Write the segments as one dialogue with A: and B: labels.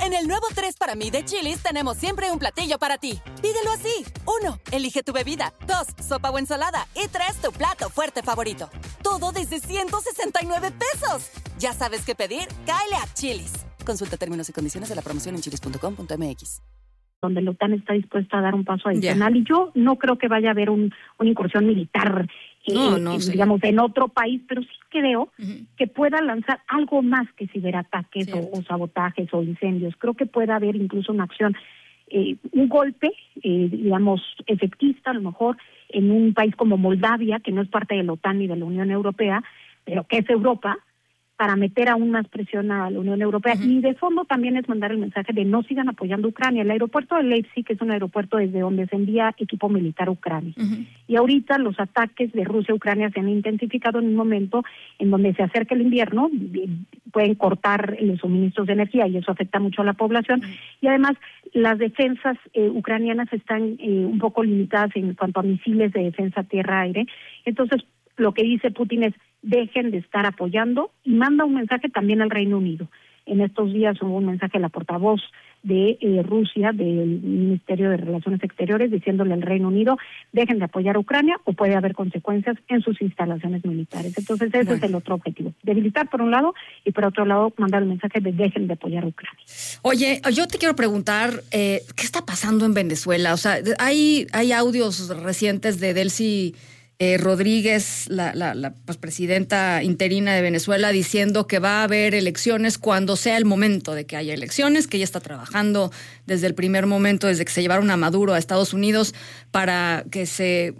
A: En el nuevo 3 para mí de Chili's tenemos siempre un platillo para ti. Pídelo así. 1. Elige tu bebida. 2. Sopa o ensalada. Y 3. Tu plato fuerte favorito. Todo desde 169 pesos. ¿Ya sabes qué pedir? Cáele a Chili's. Consulta términos y condiciones de la promoción en chilis.com.mx.
B: Donde la OTAN está dispuesta a dar un paso adicional. Y yo no creo que vaya a haber una incursión militar, digamos, en otro país, pero sí creo que pueda lanzar algo más que ciberataques o sabotajes o incendios. Creo que pueda haber incluso una acción, un golpe, digamos, efectista, a lo mejor, en un país como Moldavia, que no es parte de la OTAN ni de la Unión Europea, pero que es Europa, para meter aún más presión a la Unión Europea. Y de fondo también es mandar el mensaje de no sigan apoyando a Ucrania. El aeropuerto de Leipzig es un aeropuerto desde donde se envía equipo militar a Ucrania. Y ahorita los ataques de Rusia a Ucrania se han intensificado en un momento en donde se acerca el invierno, pueden cortar los suministros de energía y eso afecta mucho a la población. Y además las defensas ucranianas están un poco limitadas en cuanto a misiles de defensa tierra-aire. Entonces, lo que dice Putin es dejen de estar apoyando y manda un mensaje también al Reino Unido. En estos días hubo un mensaje a la portavoz de Rusia, del Ministerio de Relaciones Exteriores, diciéndole al Reino Unido, dejen de apoyar a Ucrania o puede haber consecuencias en sus instalaciones militares. Entonces ese es el otro objetivo, debilitar por un lado y por otro lado mandar el mensaje de dejen de apoyar a Ucrania.
C: Oye, yo te quiero preguntar, ¿qué está pasando en Venezuela? O sea, hay audios recientes de Delcy Rodríguez, la pues, presidenta interina de Venezuela, diciendo que va a haber elecciones cuando sea el momento de que haya elecciones, que ella está trabajando desde el primer momento, desde que se llevaron a Maduro a Estados Unidos, para que se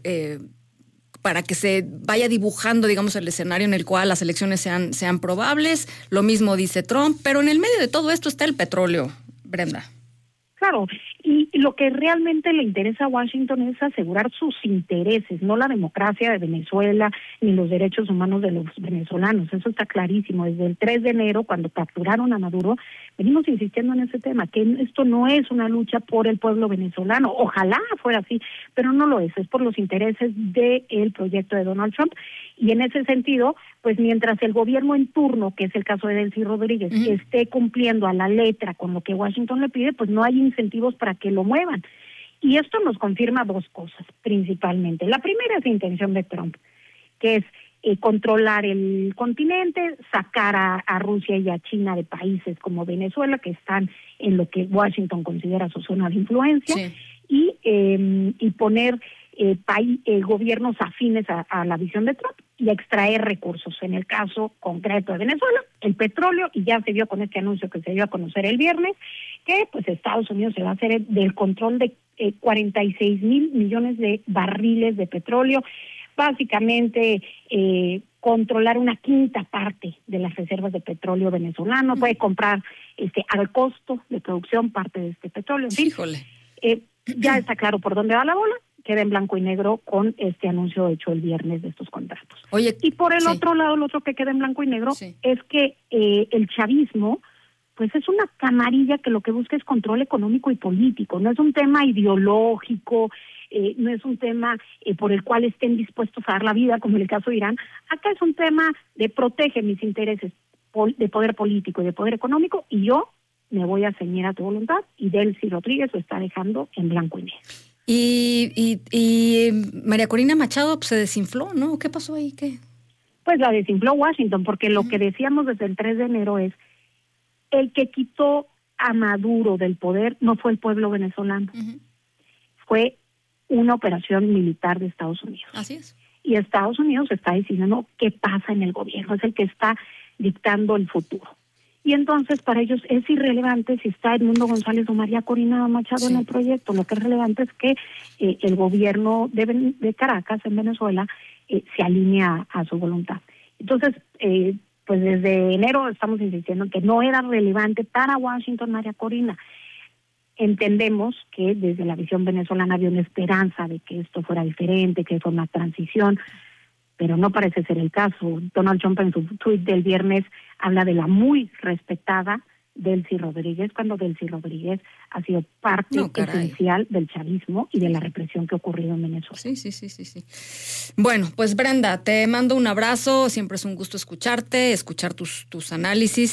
C: vaya dibujando, digamos, el escenario en el cual las elecciones sean probables. Lo mismo dice Trump, pero en el medio de todo esto está el petróleo, Brenda.
B: Claro, y lo que realmente le interesa a Washington es asegurar sus intereses, no la democracia de Venezuela ni los derechos humanos de los venezolanos. Eso está clarísimo. Desde el 3 de enero, cuando capturaron a Maduro, venimos insistiendo en ese tema, que esto no es una lucha por el pueblo venezolano. Ojalá fuera así, pero no lo es por los intereses del proyecto de Donald Trump. Y en ese sentido, pues mientras el gobierno en turno, que es el caso de Delcy Rodríguez, esté cumpliendo a la letra con lo que Washington le pide, pues no hay incentivos para que lo muevan. Y esto nos confirma dos cosas, principalmente. La primera es la intención de Trump, que es controlar el continente, sacar a Rusia y a China de países como Venezuela, que están en lo que Washington considera su zona de influencia, y poner gobiernos afines a la visión de Trump y a extraer recursos. En el caso concreto de Venezuela, el petróleo, y ya se vio con este anuncio que se dio a conocer el viernes, que pues Estados Unidos se va a hacer del control de 46,000 millones de barriles de petróleo, básicamente controlar una quinta parte de las reservas de petróleo venezolano, puede comprar al costo de producción parte de este petróleo. En fin, ya está claro por dónde va la bola, queda en blanco y negro con este anuncio hecho el viernes de estos contratos. Y por el otro lado, lo otro que queda en blanco y negro es que el chavismo pues es una camarilla que lo que busca es control económico y político, no es un tema ideológico, no es un tema por el cual estén dispuestos a dar la vida, como en el caso de Irán. Acá es un tema de protege mis intereses de poder político y de poder económico, y yo me voy a ceñir a tu voluntad, y Delcy Rodríguez lo está dejando en blanco y negro.
C: Y María Corina Machado pues, se desinfló, ¿no? ¿Qué pasó ahí? ¿Qué?
B: Pues la desinfló Washington, porque lo que decíamos desde el 3 de enero es el que quitó a Maduro del poder no fue el pueblo venezolano, fue una operación militar de Estados Unidos.
C: Así es.
B: Y Estados Unidos está diciendo qué pasa en el gobierno, es el que está dictando el futuro. Y entonces para ellos es irrelevante si está Edmundo González o María Corina Machado en el proyecto. Lo que es relevante es que el gobierno de Caracas, en Venezuela, se alinea a su voluntad. Entonces, pues desde enero estamos insistiendo en que no era relevante para Washington María Corina. Entendemos que desde la visión venezolana había una esperanza de que esto fuera diferente, que fuera una transición, pero no parece ser el caso. Donald Trump en su tuit del viernes habla de la muy respetada Delcy Rodríguez, cuando Delcy Rodríguez ha sido parte esencial del chavismo y de la represión que ha ocurrido en Venezuela.
C: Sí. Bueno, pues Brenda, te mando un abrazo, siempre es un gusto escucharte, escuchar tus análisis.